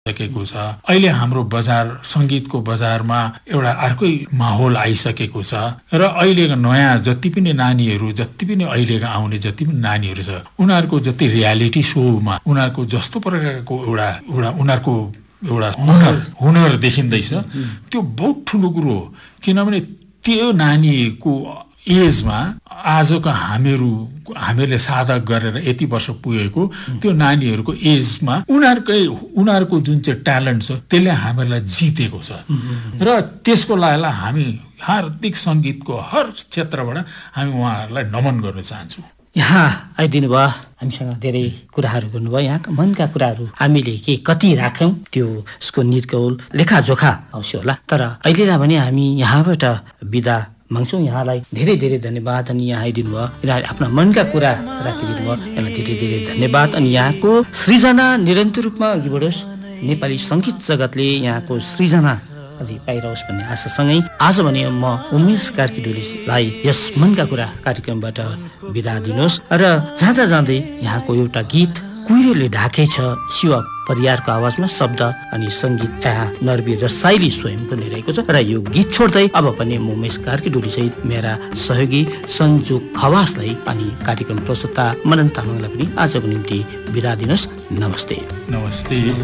सकेको छ। अहिले हाम्रो बजार संगीतको बजारमा एउटा अर्कै माहौल आइसकेको छ र अहिलेको नयाँ जति पनि नानीहरू, जति पनि अहिलेका आउने जति पनि नानीहरू छ, उनीहरूको जति रियालिटी सोमा उनीहरूको जस्तो प्रकारको एउटा उनीहरूको एउटा हुनर देखिँदैछ, त्यो बहुत ठुलो कुरो हो। किनभने त्यो नानीको एजमा आजको हामीहरूले साधक गरेर यति वर्ष पुगेको त्यो नानीहरूको एजमा उनीहरूको जुन चाहिँ ट्यालेन्ट छ त्यसले हामीहरूलाई जितेको छ र त्यसको लागि हामी हार्दिक सङ्गीतको हर क्षेत्रबाट हामी उहाँहरूलाई नमन गर्न चाहन्छौँ। यहाँ आइदिनु भयो, हामीसँग धेरै कुराहरू गर्नुभयो, यहाँका मनका कुराहरू हामीले कति राख्यौँ त्यो उसको निर्गौल लेखाजोखा अवश्य होला। तर अहिलेलाई भने हामी यहाँबाट बिदा माग्छौँ। यहाँलाई धेरै धेरै धन्यवाद। अनि यहाँ आइदिनु भयो, यहाँले आफ्ना मनका कुरा राखिदिनु भयो, यहाँलाई धेरै धेरै धन्यवाद। अनि यहाँको सृजना निरन्तर रूपमा अघि बढोस्, नेपाली सङ्गीत जगतले यहाँको सृजना अझै पाइरहोस् भन्ने आशासँगै आज भने म उमेश कार्कीडोलीलाई यस मनका कुरा कार्यक्रमबाट बिदा दिनुहोस् र जाँदा जाँदै यहाँको एउटा गीत कुहिरोले ढाकेछ शिव परियारको आवाजमा शब्द अनि सङ्गीत यहाँ नरबीर र साइली स्वयंको रहेको छ र यो गीत छोड्दै अब पनि म उमेश कार्कीडोली सहित मेरा सहयोगी सन्जु खवासलाई अनि कार्यक्रम प्रस्तुता मनन तामाङलाई पनि आजको निम्ति बिदा दिनुहोस्। नमस्ते।